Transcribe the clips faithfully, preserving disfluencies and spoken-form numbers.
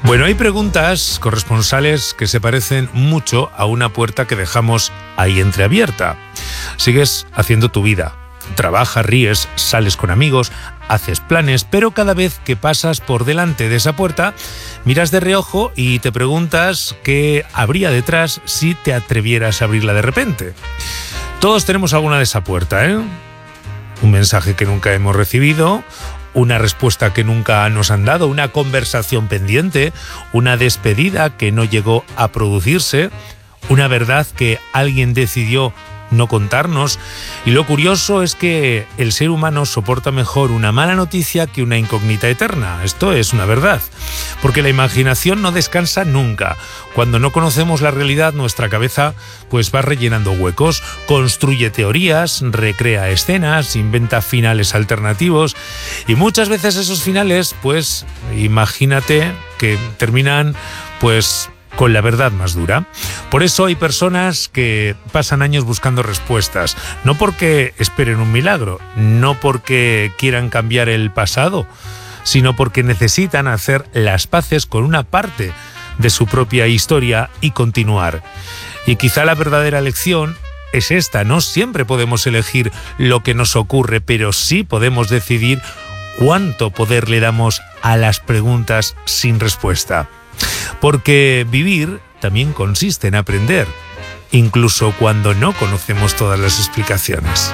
Bueno, hay preguntas corresponsales que se parecen mucho a una puerta que dejamos ahí entreabierta. Sigues haciendo tu vida, trabajas, ríes, sales con amigos, haces planes, pero cada vez que pasas por delante de esa puerta, miras de reojo y te preguntas qué habría detrás si te atrevieras a abrirla de repente. Todos tenemos alguna de esa puerta, ¿eh? Un mensaje que nunca hemos recibido, una respuesta que nunca nos han dado, una conversación pendiente, una despedida que no llegó a producirse, una verdad que alguien decidió no contarnos. Y lo curioso es que el ser humano soporta mejor una mala noticia que una incógnita eterna. Esto es una verdad, porque la imaginación no descansa nunca. Cuando no conocemos la realidad, nuestra cabeza pues va rellenando huecos, construye teorías, recrea escenas, inventa finales alternativos, y muchas veces esos finales, pues imagínate que terminan pues con la verdad más dura. Por eso hay personas que pasan años buscando respuestas, no porque esperen un milagro, no porque quieran cambiar el pasado, sino porque necesitan hacer las paces con una parte de su propia historia y continuar. Y quizá la verdadera lección es esta: no siempre podemos elegir lo que nos ocurre, pero sí podemos decidir cuánto poder le damos a las preguntas sin respuesta. Porque vivir también consiste en aprender, incluso cuando no conocemos todas las explicaciones.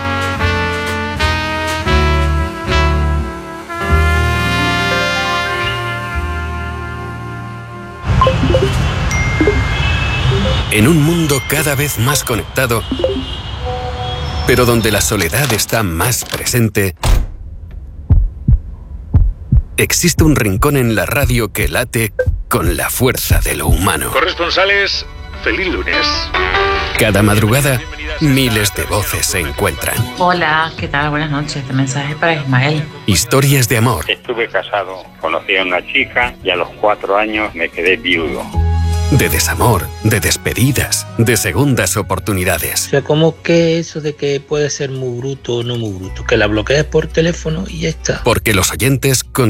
En un mundo cada vez más conectado, pero donde la soledad está más presente, existe un rincón en la radio que late con la fuerza de lo humano. Corresponsales, feliz lunes. Cada madrugada, miles de voces se encuentran. Hola, ¿qué tal? Buenas noches. Este mensaje es para Ismael. Historias de amor. Estuve casado, conocí a una chica y a los cuatro años me quedé viudo. De desamor, de despedidas, de segundas oportunidades. O sea, como que eso de que puede ser muy bruto o no muy bruto, que la bloquees por teléfono y ya está. Porque los oyentes con